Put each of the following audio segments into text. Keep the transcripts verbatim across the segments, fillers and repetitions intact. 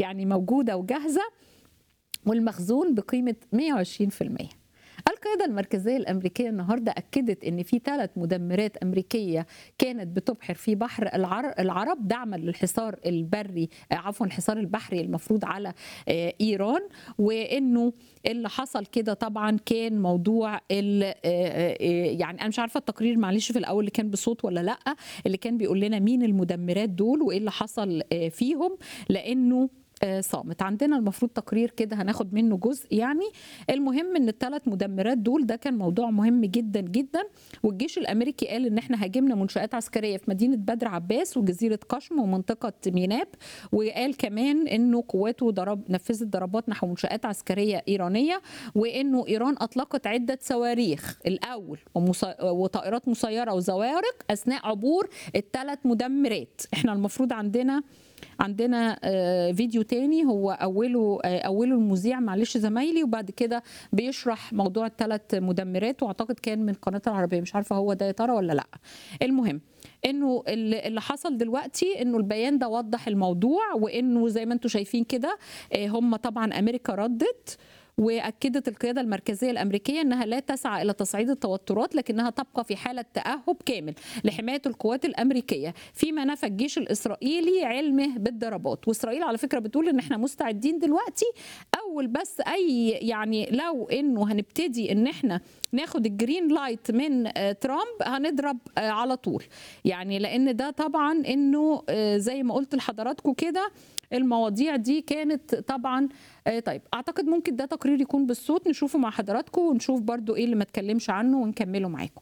يعني موجودة وجاهزة، والمخزون بقيمة مئة وعشرين بالمئة. القيادة المركزية الأمريكية النهاردة أكدت أن في ثلاث مدمرات أمريكية كانت بتبحر في بحر العرب دعما للحصار البري عفوا الحصار البحري المفروض على إيران، وأنه اللي حصل كده طبعا كان موضوع يعني أنا مش عارفة التقرير معلش في الأول اللي كان بصوت ولا لأ، اللي كان بيقول لنا مين المدمرات دول وإيه اللي حصل فيهم، لأنه صامت. عندنا المفروض تقرير كده هناخد منه جزء. يعني المهم ان الثلاث مدمرات دول ده كان موضوع مهم جدا جدا، والجيش الامريكي قال ان احنا هاجمنا منشآت عسكريه في مدينه بدر عباس وجزيره قشم ومنطقه ميناب، وقال كمان انه قواته ضرب نفذت ضربات نحو منشآت عسكريه ايرانيه، وانه ايران اطلقت عده صواريخ الاول وطائرات مسيره وزوارق اثناء عبور الثلاث مدمرات. احنا المفروض عندنا عندنا فيديو تاني هو اوله اوله المذيع معلش زمايلي، وبعد كده بيشرح موضوع الثلاث مدمرات، واعتقد كان من قناه العربيه، مش عارفه هو ده يا ترى ولا لا. المهم انه اللي حصل دلوقتي انه البيان ده وضح الموضوع، وانه زي ما انتم شايفين كده هم طبعا امريكا ردت، واكدت القياده المركزيه الامريكيه انها لا تسعى الى تصعيد التوترات، لكنها تبقى في حاله تاهب كامل لحمايه القوات الامريكيه، فيما نفى الجيش الاسرائيلي علمه بالضربات. واسرائيل على فكره بتقول ان احنا مستعدين دلوقتي اول بس اي يعني لو انه هنبتدي ان احنا ناخد الجرين لايت من ترامب هنضرب على طول، يعني لان ده طبعا انه زي ما قلت لحضراتكم كده المواضيع دي كانت طبعا. طيب اعتقد ممكن ده تقرير يكون بالصوت نشوفه مع حضراتكم، ونشوف برضو ايه اللي ما اتكلمش عنه ونكمله معاكم.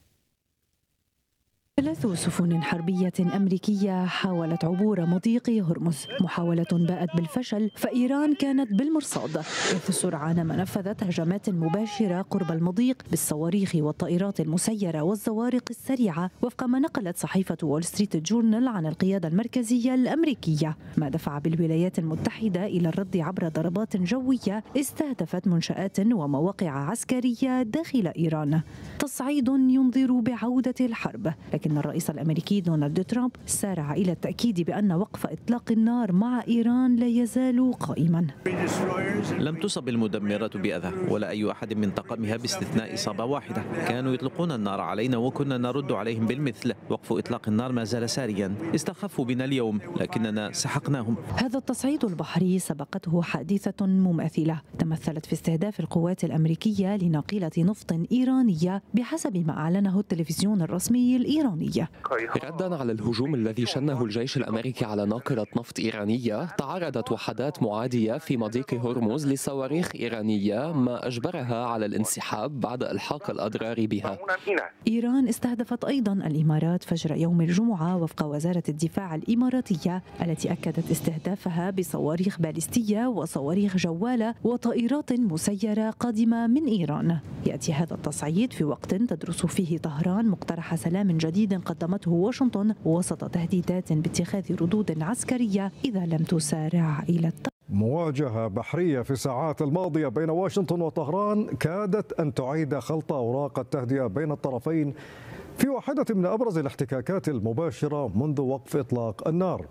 ثلاث سفن حربية أمريكية حاولت عبور مضيق هرمز، محاولة باءت بالفشل، فإيران كانت بالمرصاد، إذ سرعان ما نفذت هجمات مباشرة قرب المضيق بالصواريخ والطائرات المسيرة والزوارق السريعة، وفق ما نقلت صحيفة وول ستريت جورنال عن القيادة المركزية الأمريكية، ما دفع بالولايات المتحدة إلى الرد عبر ضربات جوية استهدفت منشآت ومواقع عسكرية داخل إيران. تصعيد ينذر بعودة الحرب، لكن الرئيس الأمريكي دونالد ترامب سارع إلى التأكيد بأن وقف إطلاق النار مع إيران لا يزال قائما. لم تصب المدمرات بأذى ولا أي أحد من طاقمها باستثناء إصابة واحدة. كانوا يطلقون النار علينا وكنا نرد عليهم بالمثل. وقف إطلاق النار ما زال ساريا. استخفوا بنا اليوم لكننا سحقناهم. هذا التصعيد البحري سبقته حادثة مماثلة تمثلت في استهداف القوات الأمريكية لناقلة نفط إيرانية بحسب ما أعلنه التلفزيون الرسمي الإيراني. ردا على الهجوم الذي شنه الجيش الأمريكي على ناقلة نفط إيرانية، تعرضت وحدات معادية في مضيق هرمز لصواريخ إيرانية، ما أجبرها على الانسحاب بعد إلحاق الأضرار بها. إيران استهدفت أيضا الإمارات فجر يوم الجمعة وفق وزارة الدفاع الإماراتية، التي أكدت استهدافها بصواريخ باليستية وصواريخ جوالة وطائرات مسيرة قادمة من إيران. يأتي هذا التصعيد في وقت تدرس فيه طهران مقترح سلام جديد قدمته واشنطن وسط تهديدات باتخاذ ردود عسكرية إذا لم تسارع إلى التقدم. مواجهة بحرية في الساعات الماضية بين واشنطن وطهران كادت أن تعيد خلط أوراق التهدئة بين الطرفين في واحدة من أبرز الاحتكاكات المباشرة منذ وقف إطلاق النار.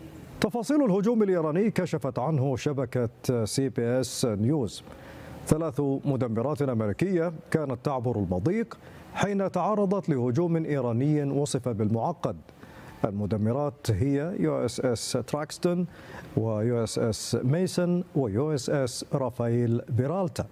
تفاصيل الهجوم الإيراني كشفت عنه شبكة سي بي اس نيوز. ثلاث مدمرات أمريكية كانت تعبر المضيق حين تعرضت لهجوم إيراني وصف بالمعقد. المدمرات هي يو اس اس تراكستون ويو اس اس ميسون ويو اس اس رافائيل بيرالتا.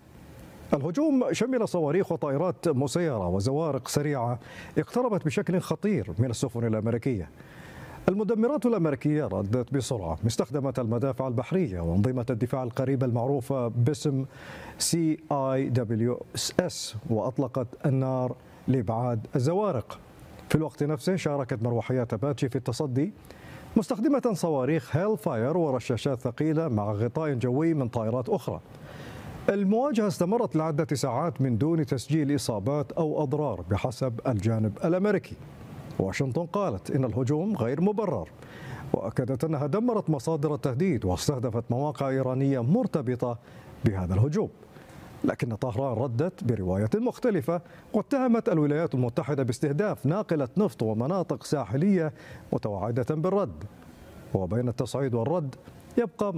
الهجوم شمل صواريخ وطائرات مسيرة وزوارق سريعة اقتربت بشكل خطير من السفن الأمريكية. المدمرات الأمريكية ردت بسرعة، استخدمت المدافع البحرية وأنظمة الدفاع القريبة المعروفة باسم سي آي دبليو إس وأطلقت النار لإبعاد الزوارق. في الوقت نفسه شاركت مروحيات أباتشي في التصدي مستخدمة صواريخ هيل فاير ورشاشات ثقيلة مع غطاء جوي من طائرات أخرى. المواجهة استمرت لعدة ساعات من دون تسجيل إصابات أو أضرار بحسب الجانب الأمريكي. واشنطن قالت إن الهجوم غير مبرر، وأكدت أنها دمرت مصادر التهديد واستهدفت مواقع إيرانية مرتبطة بهذا الهجوم. لكن طهران ردت برواية مختلفة واتهمت الولايات المتحدة باستهداف ناقلة نفط ومناطق ساحلية متوعدة بالرد. وبين التصعيد والرد يبقى